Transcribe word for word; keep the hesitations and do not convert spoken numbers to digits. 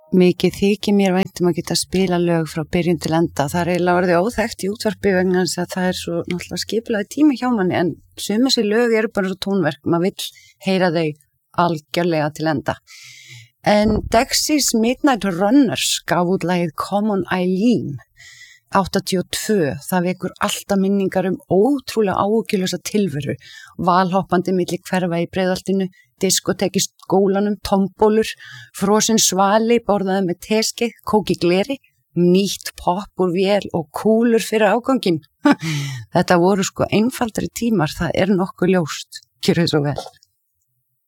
Mikið þykir mér vænt um að geta spila lög frá byrjun til enda. Það er eiginlega orðið óþekkt í útvarpi vegna þess að það er svo náttúrulega skipulaði tími hjá manni, en sum þessi lög eru bara svo tónverk, maður vill heyra þau algjörlega til enda. En Dexys Midnight Runners gaf út lagið Come on Eileen áttatíu og tvö, það vekur alltaf minningar um ótrúlega áhyggjulausa tilveru, valhoppandi milli hverfa í Breiðholtinu, diskotek í skólanum, tombólur, frosinn svali borðaði með teskeið, kók í gleri, nýtt popp úr vél og kúlur fyrir áganginn. Þetta voru sko einfaldari tímar, það er nokkuð ljóst. Gjörðu svo vel.